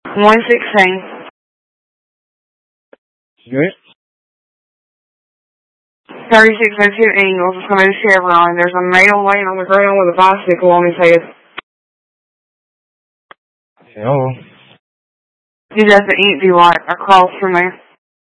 116. Good. 3602 Ingles. It's going to be the Chevron. There's a male laying on the ground with a bicycle on his head. Hello. He's at the empty lot across from there.